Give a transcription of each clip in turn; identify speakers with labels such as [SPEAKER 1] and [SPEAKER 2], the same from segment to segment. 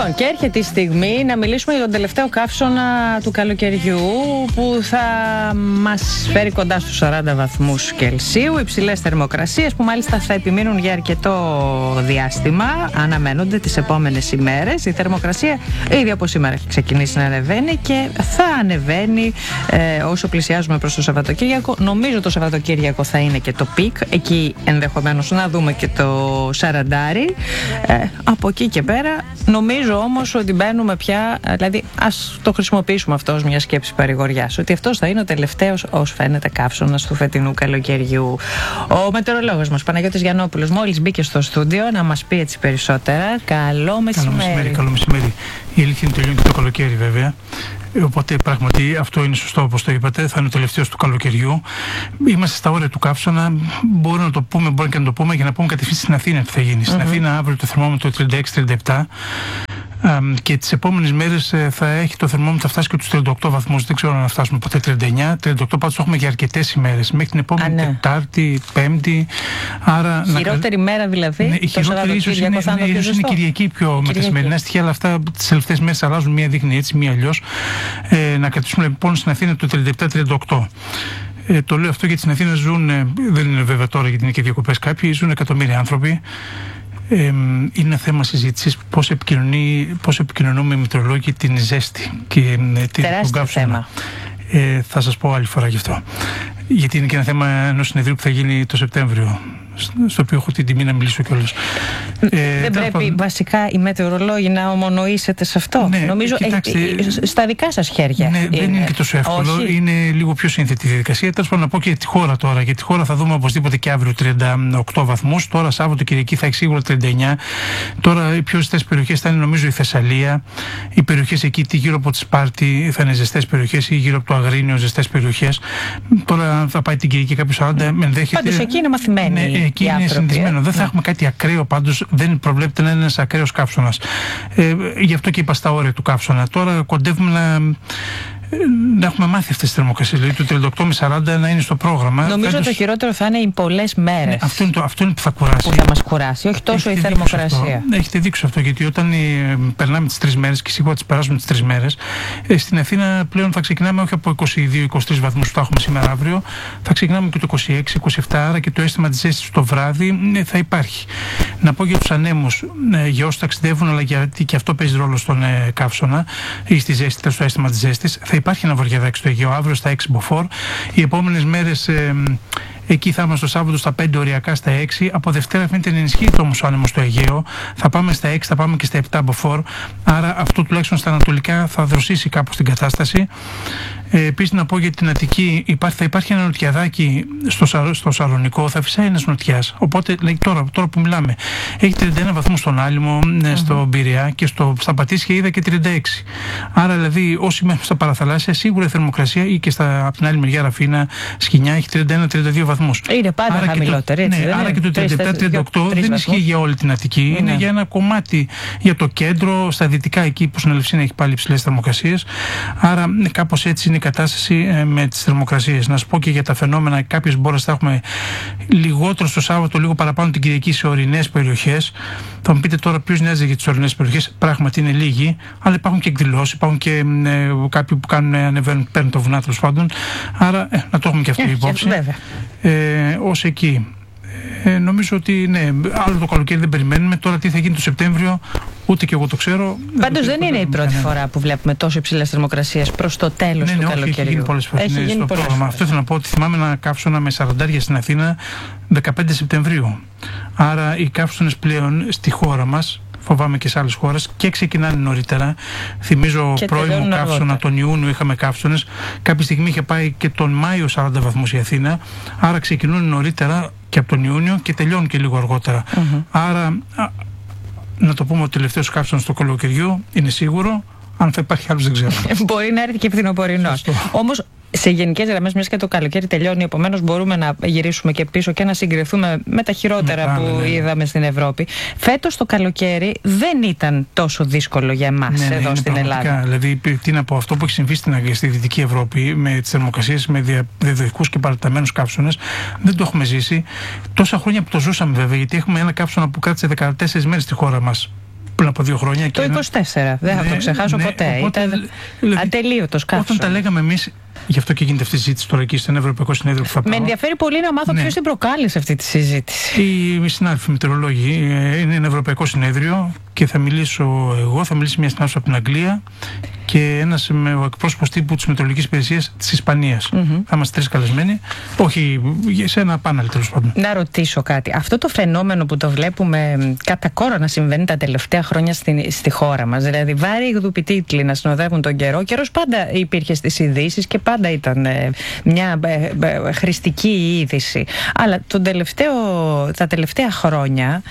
[SPEAKER 1] Λοιπόν, και έρχεται η στιγμή να μιλήσουμε για τον τελευταίο καύσωνα του καλοκαιριού, που θα μας φέρει κοντά στους 40 βαθμούς Κελσίου, υψηλές θερμοκρασίες που μάλιστα θα επιμείνουν για αρκετό διάστημα. Αναμένονται τις επόμενες ημέρες. Η θερμοκρασία ήδη από σήμερα έχει ξεκινήσει να ανεβαίνει και θα ανεβαίνει όσο πλησιάζουμε προς το Σαββατοκύριακο. Νομίζω το Σαββατοκύριακο θα είναι και το πικ. Εκεί ενδεχομένως να δούμε και το 40. Από εκεί και πέρα νομίζω όμως ότι μπαίνουμε πια, δηλαδή ας το χρησιμοποιήσουμε αυτό ως μια σκέψη παρηγοριάς, ότι αυτός θα είναι ο τελευταίος, ως φαίνεται, καύσωνας του φετινού καλοκαιριού. Ο μετεωρολόγος μας Παναγιώτης Γιαννόπουλος μόλις μπήκε στο στούντιο να μας πει έτσι περισσότερα. Καλό μεσημέρι.
[SPEAKER 2] Καλό μεσημέρι. Η αλήθεια είναι τελειώνει και το καλοκαίρι βέβαια. Οπότε πράγματι αυτό είναι σωστό, όπως το είπατε, θα είναι ο τελευταίος του καλοκαιριού. Είμαστε στα όρια του καύσωνα. Μπορεί να το πούμε, μπορεί και να το πούμε, για να πούμε κατευθείαν στην Αθήνα τι θα γίνει. Στην Αθήνα αύριο το θερμόμετρο 36-37 και τις επόμενες μέρες θα έχει το θερμόμετρο φτάσει και τους 38 βαθμούς. Δεν ξέρω αν θα φτάσουμε ποτέ 39. 38 πάντως το έχουμε για αρκετές ημέρες. Μέχρι την επόμενη Τετάρτη, Πέμπτη. Άρα,
[SPEAKER 1] χειρότερη μέρα δηλαδή.
[SPEAKER 2] Ναι, η χειρότερη ίσως είναι Κυριακή πιο με τα σημερινά στοιχεία, αλλά αυτά τις τελευταίες μέρες αλλάζουν. Μία δείχνει έτσι, μία αλλιώς. Να κρατήσουμε λοιπόν στην Αθήνα το 37-38. Το λέω αυτό γιατί στην Αθήνα ζουν, δεν είναι βέβαια τώρα γιατί είναι και διακοπές κάποιοι, ζουν εκατομμύρια άνθρωποι. Είναι ένα θέμα συζήτησης πώς επικοινωνούμε οι μετεωρολόγοι την ζέστη και τον καύσωνα. Θα σας πω άλλη φορά γι' αυτό. Γιατί είναι και ένα θέμα ενός συνεδρίου που θα γίνει το Σεπτέμβριο, στο οποίο έχω την τιμή να μιλήσω κιόλας.
[SPEAKER 1] Δεν πρέπει βασικά οι μετεωρολόγοι να ομονοήσετε σε αυτό?
[SPEAKER 2] Ναι,
[SPEAKER 1] νομίζω στα δικά σας χέρια.
[SPEAKER 2] Ναι, δεν είναι και τόσο εύκολο. Όχι. Είναι λίγο πιο σύνθετη η διαδικασία. Τέλος πάντων, να πω και τη χώρα τώρα. Για τη χώρα θα δούμε οπωσδήποτε και αύριο 38 βαθμούς. Τώρα Σάββατο Κυριακή θα έχει σίγουρα 39. Τώρα οι πιο ζεστές περιοχές θα είναι νομίζω η Θεσσαλία. Οι περιοχές εκεί γύρω από τη Σπάρτη θα είναι ζεστές περιοχές ή γύρω από το Αγρίνιο ζεστές περιοχές. Τώρα θα πάει την Κυριακή κάποιο 40.
[SPEAKER 1] Πάντως εκεί είναι μαθημένοι.
[SPEAKER 2] Ναι, εκεί είναι συνηθισμένο. Δεν θα έχουμε κάτι ακραίο πάντως. Δεν προβλέπεται να είναι ένας ακραίος καύσωνας. Γι' αυτό και είπα στα όρια του καύσωνα. Τώρα κοντεύουμε να έχουμε μάθει αυτές τις θερμοκρασίες. Δηλαδή το 38 με 40 να είναι στο πρόγραμμα.
[SPEAKER 1] Νομίζω το χειρότερο θα είναι οι πολλές μέρες.
[SPEAKER 2] Ναι, αυτό είναι που θα κουράσει.
[SPEAKER 1] Που θα μας κουράσει, όχι τόσο η θερμοκρασία.
[SPEAKER 2] Έχετε δείξει αυτό, γιατί όταν περνάμε τις 3 μέρες και σίγουρα τις περάσουμε τις 3 μέρες, στην Αθήνα πλέον θα ξεκινάμε όχι από 22-23 βαθμούς που θα έχουμε σήμερα αύριο, θα ξεκινάμε και το 26-27, άρα και το αίσθημα της ζέστης το βράδυ θα υπάρχει. Να πω για τους ανέμους, για όσους ταξιδεύουν, αλλά γιατί και αυτό παίζει ρόλο στον καύσωνα ή στη ζέστη, στο αίσθημα της ζέστης. Θα υπάρχει ένα βορειαδάκι στο Αιγαίο αύριο στα 6 μποφόρ. Οι επόμενες μέρες εκεί θα είμαστε το Σάββατο στα 5, οριακά στα 6. Από Δευτέρα φαίνεται να ενισχύεται όμως ο άνεμος στο Αιγαίο. Θα πάμε στα 6, θα πάμε και στα 7 μποφόρ. Άρα αυτό τουλάχιστον στα ανατολικά θα δροσίσει κάπως την κατάσταση. Επίσης να πω για την Αττική, θα υπάρχει ένα νοτιαδάκι στο Σαλονικό, θα φυσάει ένας νοτιάς. Οπότε τώρα που μιλάμε, έχει 31 βαθμούς στον Άλυμο, στο Πειραιά και στα Πατήσια είδα και 36. Άρα δηλαδή όσοι μένουν στα παραθαλάσσια, σίγουρα η θερμοκρασία ή και από την άλλη μεριά Ραφίνα, Σκινιά έχει 31-32 βαθμούς.
[SPEAKER 1] Είναι πάντα χαμηλότερη.
[SPEAKER 2] Άρα και το 37-38 δεν ισχύει για όλη την Αττική. Είναι για ένα κομμάτι, για το κέντρο, στα δυτικά εκεί που στην Ελευσίνα έχει πάλι υψηλές θερμοκρασίες. Άρα κάπως έτσι είναι η κατάσταση με τις θερμοκρασίες. Να σου πω και για τα φαινόμενα, κάποιες μπορείς θα έχουμε λιγότερο στο Σάββατο, λίγο παραπάνω την Κυριακή σε ορεινές περιοχές. Θα μου πείτε τώρα ποιος νοιάζει για τις ορεινές περιοχές. Πράγματι είναι λίγοι, αλλά υπάρχουν και εκδηλώσεις, υπάρχουν και κάποιοι που ανεβαίνουν, παίρνουν τα βουνά τέλος πάντων. Άρα να το έχουμε και αυτό υπόψη. Ως εκεί. Νομίζω ότι ναι, άλλο το καλοκαίρι δεν περιμένουμε. Τώρα τι θα γίνει το Σεπτέμβριο, ούτε και εγώ το ξέρω.
[SPEAKER 1] Πάντως δεν είναι η πρώτη φορά που βλέπουμε τόσο υψηλές θερμοκρασίες προς το τέλος του καλοκαιριού.
[SPEAKER 2] Έχει γίνει πολλές φορές. Στο πρόγραμμα. Αυτό θέλω να πω ότι θυμάμαι ένα καύσωνα με 40 στην Αθήνα 15 Σεπτεμβρίου. Άρα οι καύσωνες πλέον στη χώρα μας, φοβάμαι και σε άλλες χώρες, και ξεκινάνε νωρίτερα. Θυμίζω πρώιμο καύσωνα τον Ιούνιο είχαμε καύσωνες. Κάποια στιγμή είχε πάει και τον Μάιο 40 βαθμούς η Αθήνα. Άρα ξεκινούν νωρίτερα και από τον Ιούνιο και τελειώνουν και λίγο αργότερα. Άρα να το πούμε ότι ο τελευταίος καύσωνας του καλοκαιριού είναι σίγουρο. Αν θα υπάρχει άλλος δεν ξέρω.
[SPEAKER 1] Μπορεί να έρθει και φθινοπορεινός. Όμως σε γενικές γραμμές, μιας και το καλοκαίρι τελειώνει, επομένως μπορούμε να γυρίσουμε και πίσω και να συγκριθούμε με τα χειρότερα που είδαμε στην Ευρώπη. Φέτος το καλοκαίρι δεν ήταν τόσο δύσκολο για εμάς εδώ στην Ελλάδα.
[SPEAKER 2] Δηλαδή, τι να πω, αυτό που έχει συμβεί στη Δυτική Ευρώπη με τις θερμοκρασίες, με διαδοχικούς και παραταμένους καύσωνες, δεν το έχουμε ζήσει. Τόσα χρόνια που το ζούσαμε βέβαια, γιατί έχουμε ένα καύσωνα που κράτησε 14 μέρες στη χώρα μας. πριν από 2 χρόνια.
[SPEAKER 1] Το 24, δεν θα το ξεχάσω ποτέ.
[SPEAKER 2] Οπότε,
[SPEAKER 1] ήταν
[SPEAKER 2] δηλαδή,
[SPEAKER 1] ατελείωτος καύσωνας.
[SPEAKER 2] Όταν τα λέγαμε εμείς, γι' αυτό και γίνεται αυτή η συζήτηση τώρα εκεί στο Ευρωπαϊκό Συνέδριο που θα πάω.
[SPEAKER 1] Με ενδιαφέρει πολύ να μάθω ποιος την προκάλεσε αυτή τη συζήτηση.
[SPEAKER 2] Οι συνάδελφοι μετεωρολόγοι. Είναι ένα Ευρωπαϊκό Συνέδριο και θα μιλήσω εγώ, θα μιλήσει μια συνάδελφος από την Αγγλία και ένας ο εκπρόσωπος τύπου της Μετεωρολογικής Υπηρεσίας της Ισπανίας. Θα είμαστε 3 καλεσμένοι. Όχι, σε ένα πάνελ τέλος πάντων.
[SPEAKER 1] Να ρωτήσω κάτι. Αυτό το φαινόμενο που το βλέπουμε κατά κόρο να συμβαίνει τα τελευταία χρόνια στη χώρα μας, δηλαδή βάρη τίτλοι να συνοδεύουν τον καιρό. Ο καιρός πάντα υπήρχε στις ειδήσεις και πάντα ήταν μια χρηστική είδηση. Αλλά τα τελευταία χρόνια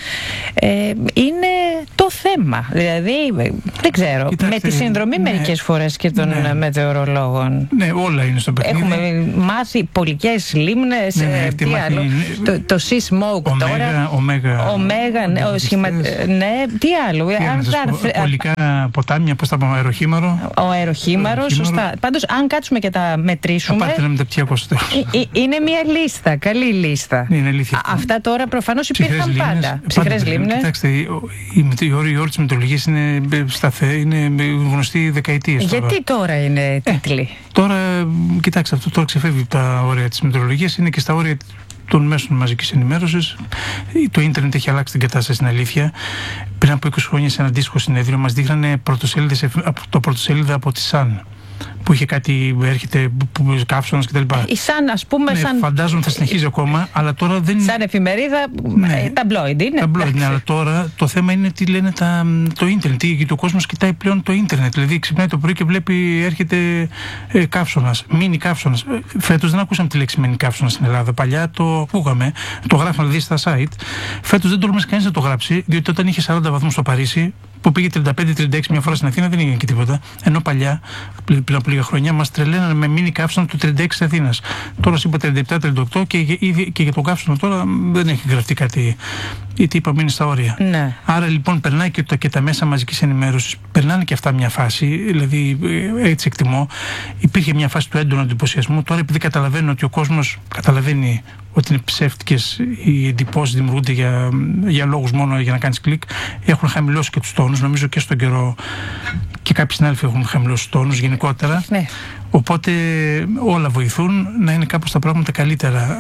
[SPEAKER 1] είναι το θέμα. Δηλαδή, δεν ξέρω, με τη συνδρομή μερικές φορές και των μετεωρολόγων.
[SPEAKER 2] Ναι, όλα είναι στο παιχνίδι.
[SPEAKER 1] Έχουμε μάθει πολικές λίμνες, τι άλλο. Το Sea Smoke τώρα. Ωμέγα, ναι, τι άλλο.
[SPEAKER 2] Πολικά ποτάμια, πώς τα πούμε, αεροχήμαρο.
[SPEAKER 1] Ο αεροχήμαρος, σωστά. Πάντως, αν κάτσουμε και τα μετρήσουμε. Είναι μια λίστα, καλή λίστα. Αυτά τώρα προφανώς υπήρχαν πάντα. Ψυχρές λίμνες.
[SPEAKER 2] Κοιτάξτε, οι όροι της μετεωρολογίας είναι γνωστοί δεκαετίες.
[SPEAKER 1] Γιατί τώρα είναι τίτλοι?
[SPEAKER 2] Τώρα, κοιτάξτε, αυτό τώρα ξεφεύγει από τα όρια της μετεωρολογίας, είναι και στα όρια των μέσων μαζικής ενημέρωσης. Το ίντερνετ έχει αλλάξει την κατάσταση, στην αλήθεια. Πριν από 20 χρόνια σε ένα αντίστοιχο συνέδριο μας δείχνανε πρωτοσέλιδα από τη Sun, που είχε κάτι, έρχεται καύσωνας κτλ.
[SPEAKER 1] Η Σαν, ας πούμε, σαν...
[SPEAKER 2] Φαντάζομαι θα συνεχίζει ακόμα, αλλά τώρα δεν...
[SPEAKER 1] Σαν εφημερίδα, ταμπλόιντ είναι.
[SPEAKER 2] Ταμπλόιντ, ναι, αλλά τώρα το θέμα είναι τι λένε το ίντερνετ, γιατί ο κόσμος κοιτάει πλέον το ίντερνετ. Δηλαδή ξυπνάει το πρωί και βλέπει, έρχεται καύσωνας, μίνι καύσωνας. Φέτος δεν ακούσαμε τη λέξη μίνι καύσωνας στην Ελλάδα. Παλιά το ακούγαμε, το γράφαμε δηλαδή στα site. Φέτος δεν τολμούσε κανείς να το γράψει, διότι όταν είχε 40 βαθμούς στο Παρίσι, που πήγε 35-36 μια φορά στην Αθήνα, δεν έγινε και τίποτα. Ενώ παλιά, πριν από λίγα χρόνια, μας τρελαίνανε με μίνι καύσωνα του 36 της Αθήνας. Τώρα σου είπα 37-38 και για τον καύσωνα τώρα δεν έχει γραφτεί κάτι. Γιατί είπαμε είναι στα όρια.
[SPEAKER 1] Ναι.
[SPEAKER 2] Άρα λοιπόν περνάει και τα μέσα μαζικής ενημέρωσης, περνάνε και αυτά μια φάση, δηλαδή έτσι εκτιμώ. Υπήρχε μια φάση του έντονου εντυπωσιασμού. Τώρα επειδή καταλαβαίνω ότι ο κόσμος καταλαβαίνει ότι είναι ψεύτικες οι εντυπώσεις δημιουργούνται για λόγους μόνο για να κάνεις κλικ, έχουν χαμηλώσει και τους τόνους. Νομίζω και στον καιρό και κάποιοι συνάδελφοι έχουν χαμηλώσει τους τόνους γενικότερα.
[SPEAKER 1] Ναι.
[SPEAKER 2] Οπότε όλα βοηθούν να είναι κάπως τα πράγματα καλύτερα.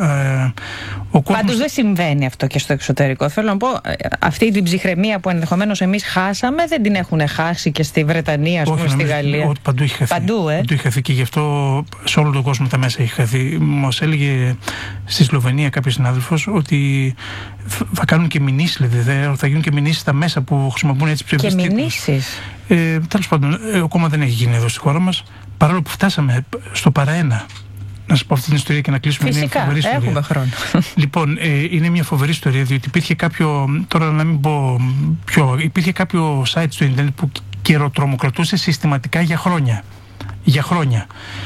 [SPEAKER 1] Πάντως δεν συμβαίνει αυτό και στο εξωτερικό. Θέλω να πω, αυτή την ψυχραιμία που ενδεχομένως εμείς χάσαμε, δεν την έχουν χάσει και στη Βρετανία, ας πούμε, στη Γαλλία.
[SPEAKER 2] Παντού έχει χαθεί.
[SPEAKER 1] Παντού έχει
[SPEAKER 2] χαθεί και γι' αυτό σε όλο τον κόσμο τα μέσα έχει χαθεί. Μας έλεγε στη Σλοβενία κάποιος συνάδελφος ότι θα κάνουν και μηνύσεις, δηλαδή, θα γίνουν και μηνύσεις στα μέσα που χρησιμοποιούν έτσι ψευδείς τίτλους.
[SPEAKER 1] Και μηνύσεις.
[SPEAKER 2] Τέλος πάντων, ακόμα δεν έχει γίνει εδώ στη χώρα μας. Παρόλο που φτάσαμε στο παραένα. Να σας πω αυτή την ιστορία και να κλείσουμε.
[SPEAKER 1] Φυσικά,
[SPEAKER 2] μια φοβερή ιστορία.
[SPEAKER 1] Έχουμε χρόνο.
[SPEAKER 2] Λοιπόν, είναι μια φοβερή ιστορία, διότι υπήρχε κάποιο, τώρα να μην πω ποιο, υπήρχε κάποιο site στο ίντερνετ που καιροτρομοκρατούσε συστηματικά για χρόνια. Για χρόνια.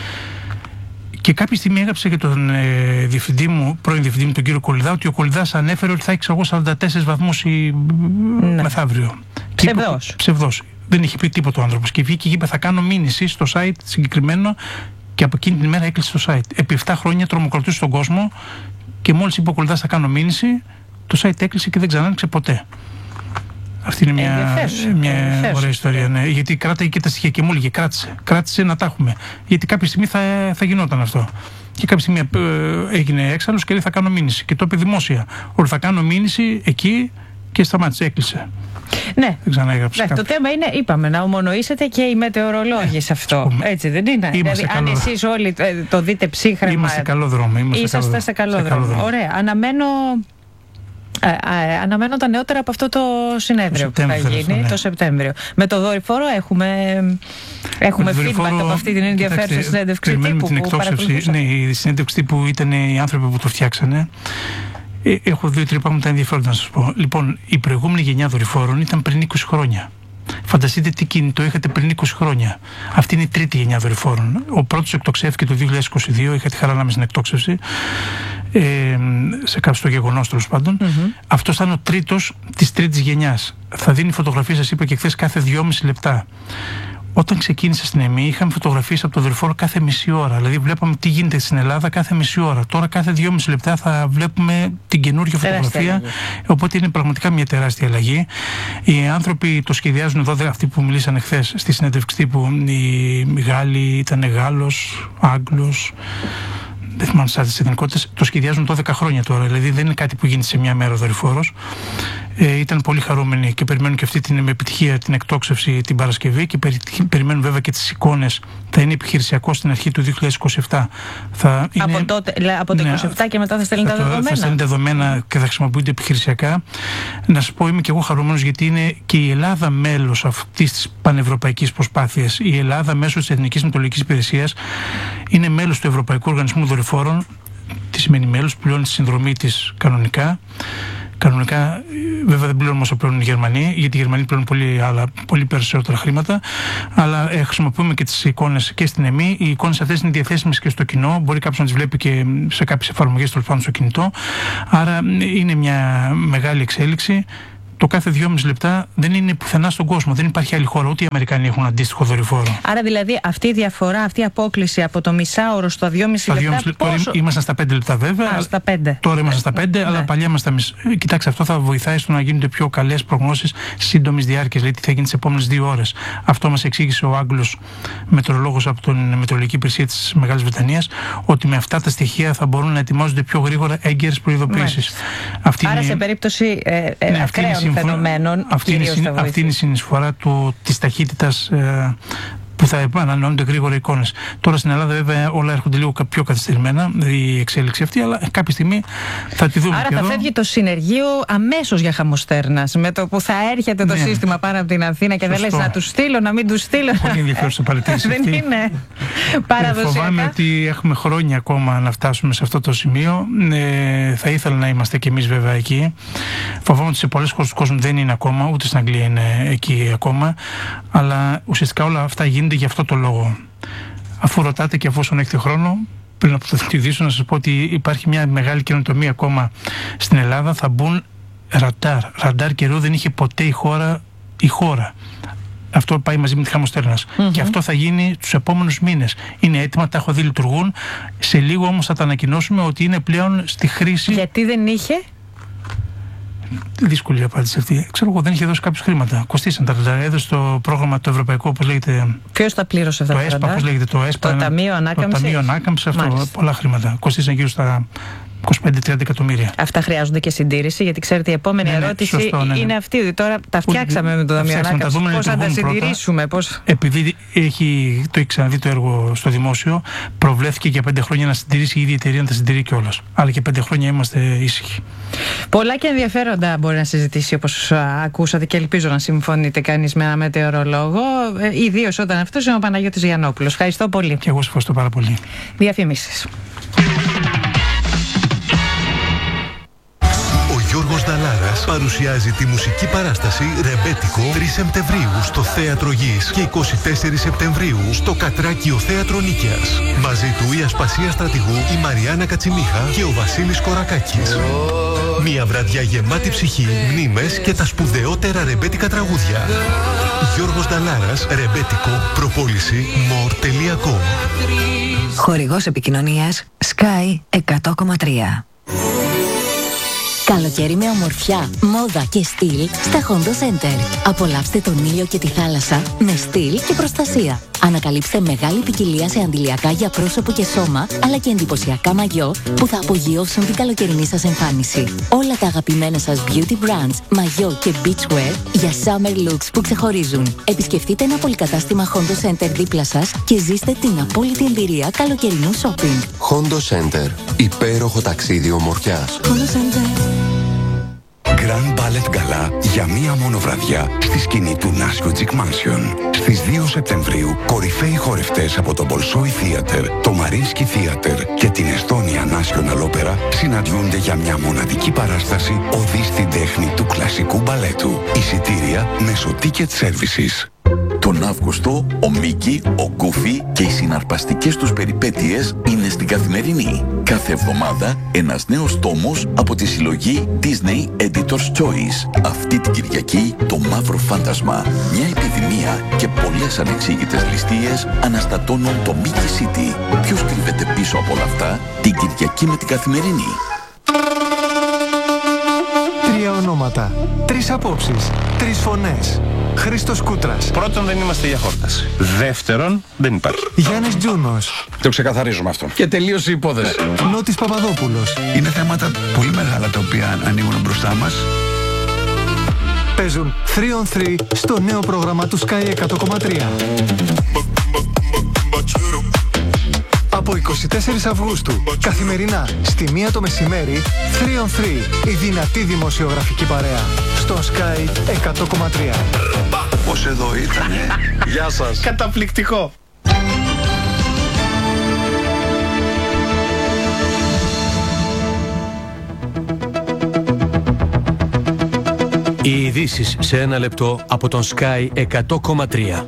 [SPEAKER 2] Και κάποια στιγμή έγραψε για τον διευθυντή μου, πρώην διευθυντή μου, τον κύριο Κολυδά, ότι ο Κολυδάς ανέφερε ότι θα έχει 44 βαθμούς μεθαύριο. Ψευδός. Δεν είχε πει τίποτα ο άνθρωπος. Και βγήκε και είπε: θα κάνω μήνυση στο site συγκεκριμένο, και από εκείνη την ημέρα έκλεισε το site. Επί 7 χρόνια τρομοκρατούσε τον κόσμο και μόλις είπε ο Κολυδάς θα κάνω μήνυση, το site έκλεισε και δεν ξανά άνοιξε ποτέ. Αυτή είναι μια ωραία ιστορία. Ναι. Γιατί κράταγε και τα στοιχεία και μου έλεγε: κράτησε να τα έχουμε. Γιατί κάποια στιγμή θα γινόταν αυτό. Και κάποια στιγμή έγινε έξαλλος και λέει: θα κάνω μήνυση. Και το είπε δημόσια: ότι θα κάνω μήνυση εκεί, και σταμάτησε, έκλεισε.
[SPEAKER 1] Ναι.
[SPEAKER 2] Το
[SPEAKER 1] θέμα είναι, είπαμε, να ομονοήσετε και οι μετεωρολόγοι σε αυτό. Έτσι δεν είναι? Δηλαδή, αν εσείς όλοι το δείτε ψύχρεμα.
[SPEAKER 2] Είμαστε σε καλό δρόμο.
[SPEAKER 1] Είσαστε σε καλό δρόμο. Ωραία. Αναμένω τα νεότερα από αυτό το συνέδριο που θα γίνει το Σεπτέμβριο. Με το δορυφόρο έχουμε feedback από αυτή την ενδιαφέρουσα συνέντευξη τύπου που παρακολουθούσαμε.
[SPEAKER 2] Ναι, η συνέντευξη τύπου ήταν οι άνθρωποι που το φτιάξανε. Έχω 2-3 πράγματα ενδιαφέροντα να σας πω. Λοιπόν, η προηγούμενη γενιά δορυφόρων ήταν πριν 20 χρόνια. Φανταστείτε τι κινητό είχατε πριν 20 χρόνια. Αυτή είναι η τρίτη γενιά δορυφόρων. Ο πρώτος εκτοξεύτηκε το 2022, είχα τη χαρά να είμαι στην εκτόξευση, σε κάποιο στο γεγονός τέλος πάντων. Αυτός ήταν ο τρίτος της τρίτης γενιάς. Θα δίνει φωτογραφίες, σας είπα και χθες, κάθε 2,5 λεπτά. Όταν ξεκίνησα στην ΕΜΗ, είχαμε φωτογραφίες από το δορυφόρο κάθε μισή ώρα. Δηλαδή, βλέπαμε τι γίνεται στην Ελλάδα κάθε μισή ώρα. Τώρα, κάθε 2,5 λεπτά θα βλέπουμε την καινούργια φωτογραφία. Οπότε είναι πραγματικά μια τεράστια αλλαγή. Οι άνθρωποι το σχεδιάζουν εδώ, αυτοί που μιλήσανε χθες στη συνέντευξη τύπου. Οι Γάλλοι, ήταν Γάλλος, Άγγλος. Δεν θυμάμαι τις εθνικότητες, το σχεδιάζουν 12 χρόνια τώρα. Δηλαδή δεν είναι κάτι που γίνεται σε μια μέρα ο δορυφόρος. Ήταν πολύ χαρούμενοι και περιμένουν και αυτή την επιτυχία την εκτόξευση την Παρασκευή και περιμένουν βέβαια και τις εικόνες. Θα είναι επιχειρησιακό στην αρχή του 2027.
[SPEAKER 1] Από το 2027 και μετά θα στέλνουν τα δεδομένα.
[SPEAKER 2] Θα στέλνουν τα δεδομένα και θα χρησιμοποιούνται επιχειρησιακά. Να σας πω, είμαι και εγώ χαρούμενος γιατί είναι και η Ελλάδα μέλος αυτής της πανευρωπαϊκής προσπάθειας. Η Ελλάδα μέσω της Εθνικής Μετεωρολογικής Υπηρεσίας είναι μέλος του Ευρωπαϊκού Οργανισμού Δορυφόρων. Τι σημαίνει μέλος, πληρώνει τη συνδρομή της κανονικά. Κανονικά, βέβαια δεν πληρώνουμε όσο πληρώνουν οι Γερμανοί, γιατί οι Γερμανοί πληρώνουν πολύ περισσότερα χρήματα. Αλλά χρησιμοποιούμε και τις εικόνες και στην ΕΜΗ. Οι εικόνες αυτές είναι διαθέσιμες και στο κοινό. Μπορεί κάποιος να τις βλέπει και σε κάποιες εφαρμογές τέλος πάντων στο κινητό. Άρα είναι μια μεγάλη εξέλιξη. Το κάθε 2,5 λεπτά δεν είναι πουθενά στον κόσμο. Δεν υπάρχει άλλη χώρα, ούτε οι Αμερικανοί έχουν αντίστοιχο δορυφόρο.
[SPEAKER 1] Άρα δηλαδή αυτή η διαφορά, αυτή η απόκλιση από το μισάωρο στο 2,5 λεπτά.
[SPEAKER 2] Τώρα ήμασταν στα 5 λεπτά βέβαια.
[SPEAKER 1] Στα 5.
[SPEAKER 2] Τώρα είμαστε στα 5, αλλά παλιά ήμασταν στα μισά. Κοιτάξτε, αυτό θα βοηθάει στο να γίνονται πιο καλές προγνώσεις σύντομης διάρκειας. Δηλαδή τι θα γίνει τις επόμενες 2 ώρες. Αυτό μας εξήγησε ο Άγγλος μετεωρολόγος από την Μετεωρολογική Υπηρεσία της Μεγάλης Βρετανίας, ότι με αυτά τα στοιχεία θα μπορούν να ετοιμάζονται πιο γρήγορα έγκαιρες προειδοποιήσεις.
[SPEAKER 1] Άρα σε περίπτωση ακραίων φαινομένων.
[SPEAKER 2] Αυτή είναι η συνεισφορά της ταχύτητας που θα ανανεώνονται γρήγορα εικόνες. Τώρα στην Ελλάδα βέβαια όλα έρχονται λίγο πιο καθυστερημένα η εξέλιξη αυτή, αλλά κάποια στιγμή θα τη δούμε.
[SPEAKER 1] Άρα
[SPEAKER 2] και
[SPEAKER 1] θα
[SPEAKER 2] εδώ.
[SPEAKER 1] φεύγει το συνεργείο αμέσως για χαμοστέρνας, με το που θα έρχεται το σύστημα πάνω από την Αθήνα και δεν λες να τους στείλω, να μην τους στείλω.
[SPEAKER 2] Πολύ ενδιαφέρουσα παρατήρηση αυτή.
[SPEAKER 1] Δεν είναι παραδοσιακά.
[SPEAKER 2] Φοβάμαι ότι έχουμε χρόνια ακόμα να φτάσουμε σε αυτό το σημείο. Θα ήθελα να είμαστε κι εμείς βέβαια εκεί. Φοβάμαι ότι σε πολλές χώρες του κόσμου δεν είναι ακόμα, ούτε στην Αγγλία είναι εκεί ακόμα. Αλλά ουσιαστικά όλα αυτά γίνονται για αυτό το λόγο. Αφού ρωτάτε και αφόσον έχετε χρόνο, πριν από το δελτίο να σας πω ότι υπάρχει μια μεγάλη καινοτομία ακόμα στην Ελλάδα. Θα μπουν ραντάρ καιρού δεν είχε ποτέ η χώρα. Αυτό πάει μαζί με τη χαμοστέρνας. Και αυτό θα γίνει τους επόμενους μήνες. Είναι έτοιμα, τα έχω δει, λειτουργούν. Σε λίγο όμως θα τα ανακοινώσουμε ότι είναι πλέον στη χρήση.
[SPEAKER 1] Γιατί δεν είχε?
[SPEAKER 2] Δύσκολη απάντηση αυτή. Ξέρω εγώ, δεν είχε δώσει κάποιους χρήματα. Κοστίσαν τα ραντάρ. Έδωσε το πρόγραμμα το ευρωπαϊκό, όπως λέγεται.
[SPEAKER 1] Ποιος τα πλήρωσε αυτά τα ραντάρ?
[SPEAKER 2] Το ΕΣΠΑ, πώς λέγεται το ΕΣΠΑ.
[SPEAKER 1] Το Ταμείο Ανάκαμψης.
[SPEAKER 2] Το Ταμείο Ανάκαμψης, αυτό. Πολλά χρήματα. Κοστίσαν γύρω στα 25-30 εκατομμύρια. Αυτά
[SPEAKER 1] χρειάζονται και συντήρηση, γιατί ξέρετε η επόμενη ερώτηση είναι αυτή. Τώρα τα φτιάξαμε με το Ταμείο Ανάκαμψης. Πώς θα τα συντηρήσουμε?
[SPEAKER 2] Επειδή το έχει ξαναδεί το έργο στο δημόσιο, προβλέφθηκε για 5 χρόνια να συντηρήσει η ίδια εταιρεία, να τα συντηρεί κιόλας. Αλλά και 5 χρόνια είμαστε ήσυχοι.
[SPEAKER 1] Πολλά και ενδιαφέροντα μπορεί να συζητήσει, όπως ακούσατε, και ελπίζω να συμφωνείτε κανείς με ένα μετεωρολόγο. Ιδίως όταν αυτός είναι ο Παναγιώτης Γιαννόπουλος. Ευχαριστώ πολύ.
[SPEAKER 2] Και εγώ σας ευχαριστώ πάρα πολύ.
[SPEAKER 1] Διαφημίσεις.
[SPEAKER 3] Γιώργος Νταλάρας παρουσιάζει τη μουσική παράσταση Ρεμπέτικο 3 Σεπτεμβρίου στο Θέατρο Γης και 24 Σεπτεμβρίου στο Κατράκιο Θέατρο Νίκαιας. Μαζί του η Ασπασία Στρατηγού, η Μαριάννα Κατσιμίχα και ο Βασίλης Κορακάκης. Μια βραδιά γεμάτη ψυχή, μνήμες και τα σπουδαιότερα ρεμπέτικα τραγούδια. Γιώργος Νταλάρας, Ρεμπέτικο, προπόληση more.com.
[SPEAKER 4] Χορηγός επικοινωνίας Sky 100,3. Καλοκαίρι με ομορφιά, μόδα και στυλ στα Hondo Center. Απολαύστε τον ήλιο και τη θάλασσα με στυλ και προστασία. Ανακαλύψτε μεγάλη ποικιλία σε αντιλιακά για πρόσωπο και σώμα, αλλά και εντυπωσιακά μαγιό που θα απογειώσουν την καλοκαιρινή σας εμφάνιση. Όλα τα αγαπημένα σας beauty brands, μαγιό και beachwear για summer looks που ξεχωρίζουν. Επισκεφτείτε ένα πολυκατάστημα Hondo Center δίπλα σας και ζήστε την απόλυτη εμπειρία καλοκαιρινού shopping.
[SPEAKER 5] Hondo Center. Υπέροχο ταξίδι ομορφιάς.
[SPEAKER 4] Hondo Center.
[SPEAKER 6] Grand Ballet Gala για μία μόνο βραδιά στη σκηνή του Νάσιο Τζικ Mansion. Στις 2 Σεπτεμβρίου, κορυφαίοι χορευτές από το Bolshoi Theater, το Mariinsky Theater και την Estonia National Opera συναντιούνται για μια μοναδική παράσταση οδή στην τέχνη του κλασικού μπαλέτου. Εισιτήρια μέσω Ticket Services.
[SPEAKER 7] Τον Αύγουστο, ο Μίκη, ο Γκούφι και οι συναρπαστικές τους περιπέτειες είναι στην Καθημερινή. Κάθε εβδομάδα ένας νέος τόμος από τη συλλογή Disney Editor's Choice. Αυτή την Κυριακή, το Μαύρο Φάντασμα. Μια επιδημία και πολλές ανεξήγητες ληστείες αναστατώνουν το Mickey City. Ποιος κρύβεται πίσω από όλα αυτά? Την Κυριακή με την Καθημερινή.
[SPEAKER 8] 3 ονόματα, 3 απόψεις, 3 φωνές. Χρήστος Κούτρας.
[SPEAKER 9] Πρώτον, δεν είμαστε για χόρταση. Δεύτερον, δεν υπάρχει.
[SPEAKER 8] Γιάννης Τζούνος.
[SPEAKER 9] Το ξεκαθαρίζουμε αυτό. Και τελείωσε η υπόθεση.
[SPEAKER 8] Νότης Παπαδόπουλος.
[SPEAKER 10] Είναι θέματα πολύ μεγάλα τα οποία ανοίγουν μπροστά μας.
[SPEAKER 8] Παίζουν 3 on 3 στο νέο πρόγραμμα του Sky 100,3. Από 24 Αυγούστου, καθημερινά, στη 1 το μεσημέρι, 3 on 3, η δυνατή δημοσιογραφική παρέα, στο Sky 100,3.
[SPEAKER 10] Πώς εδώ ήτανε.
[SPEAKER 9] Γεια σας. Καταπληκτικό.
[SPEAKER 11] Οι ειδήσεις σε 1 λεπτό από τον Sky 100,3.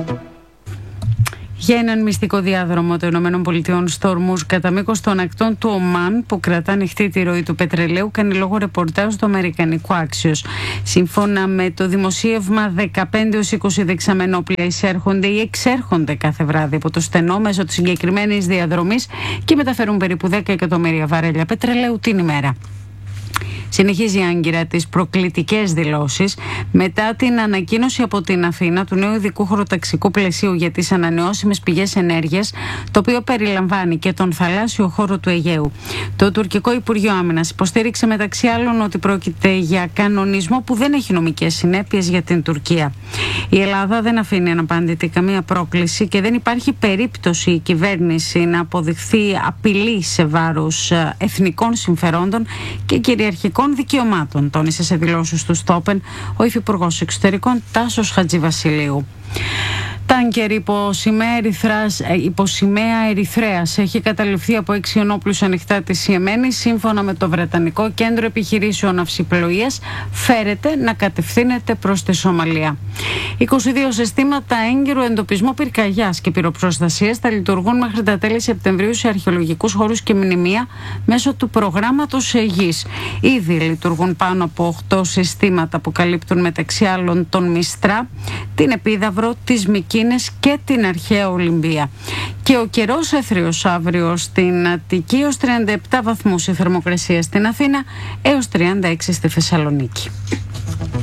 [SPEAKER 12] Για έναν μυστικό διάδρομο των ΗΠΑ στο Ορμούζ κατά μήκος των ακτών του Ομάν που κρατά ανοιχτή τη ροή του πετρελαίου, κάνει λόγο ρεπορτάζ του αμερικανικού Axios. Σύμφωνα με το δημοσίευμα, 15-20 δεξαμενόπλια εισέρχονται ή εξέρχονται κάθε βράδυ από το στενό μέσω της συγκεκριμένης διαδρομής και μεταφέρουν περίπου 10 εκατομμύρια βαρέλια πετρελαίου την ημέρα. Συνεχίζει η Άγκυρα τις προκλητικές δηλώσεις μετά την ανακοίνωση από την Αθήνα του νέου ειδικού χωροταξικού πλαισίου για τις ανανεώσιμες πηγές ενέργειας, το οποίο περιλαμβάνει και τον θαλάσσιο χώρο του Αιγαίου. Το τουρκικό Υπουργείο Άμυνας υποστήριξε μεταξύ άλλων ότι πρόκειται για κανονισμό που δεν έχει νομικές συνέπειες για την Τουρκία. Η Ελλάδα δεν αφήνει αναπάντητη καμία πρόκληση και δεν υπάρχει περίπτωση η κυβέρνηση να αποδειχθεί απειλή σε βάρος εθνικών συμφερόντων και κυριαρχικών δικαιωμάτων, τόνισε σε δηλώσεις του Στόπεν ο Υφυπουργός Εξωτερικών Τάσος Χατζηβασιλείου. Τάνκερ υπό σημαία Ερυθρέας έχει καταληφθεί από 6 ενόπλους ανοιχτά της Ιεμένης. Σύμφωνα με το Βρετανικό Κέντρο Επιχειρήσεων Ναυσιπλοείας, φέρεται να κατευθύνεται προς τη Σομαλία. 22 συστήματα έγκαιρου εντοπισμού πυρκαγιάς και πυροπροστασίας θα λειτουργούν μέχρι τα τέλη Σεπτεμβρίου σε αρχαιολογικούς χώρους και μνημεία μέσω του προγράμματος Αιγής. Ήδη λειτουργούν πάνω από 8 συστήματα που καλύπτουν μεταξύ άλλων τον Μιστρά, την Επίδαυρο, τις Μικίνες και την αρχαία Ολυμπία. Και ο καιρός έθριος αύριο στην Αττική ως 37 βαθμούς η θερμοκρασία στην Αθήνα έως 36 στη Θεσσαλονίκη.